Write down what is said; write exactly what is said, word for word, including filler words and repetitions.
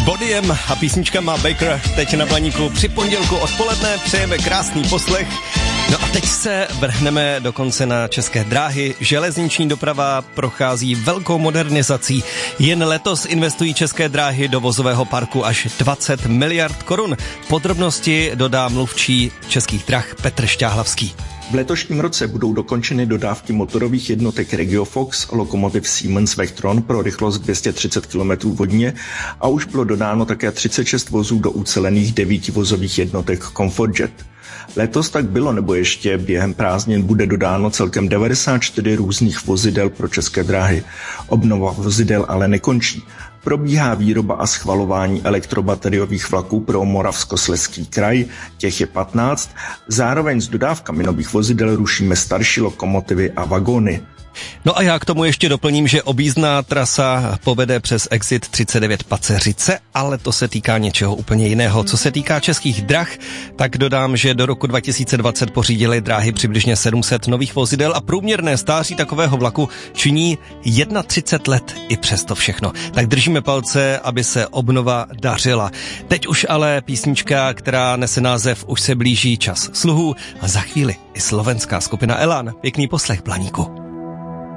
Bodiem a písnička má Baker teď na Blaníku při pondělku odpoledne. Přejeme krásný poslech. No a teď se vrhneme dokonce na České dráhy. Železniční doprava prochází velkou modernizací. Jen letos investují České dráhy do vozového parku až dvacet miliard korun. Podrobnosti dodá mluvčí Českých drah Petr Šťáhlavský. V letošním roce budou dokončeny dodávky motorových jednotek Regiofox, lokomotiv Siemens Vectron pro rychlost dvě stě třicet kilometrů vodně a už bylo dodáno také třicet šest vozů do ucelených devíti vozových jednotek Comfortjet. Letos tak bylo, nebo ještě během prázdnin bude dodáno celkem devadesát čtyři různých vozidel pro České dráhy. Obnova vozidel ale nekončí. Probíhá výroba a schvalování elektrobateriových vlaků pro Moravskoslezský kraj, těch je patnáct. Zároveň s dodávkami nových vozidel rušíme starší lokomotivy a vagóny. No a já k tomu ještě doplním, že objízdná trasa povede přes exit třicet devět Paceřice, ale to se týká něčeho úplně jiného. Co se týká Českých drah, tak dodám, že do roku dva tisíce dvacet pořídily dráhy přibližně sedm set nových vozidel a průměrné stáří takového vlaku činí třicet jedna let i přesto všechno. Tak držíme palce, aby se obnova dařila. Teď už ale písnička, která nese název Už se blíží čas sluhů a za chvíli i slovenská skupina Elan. Pěkný poslech, Blaníku.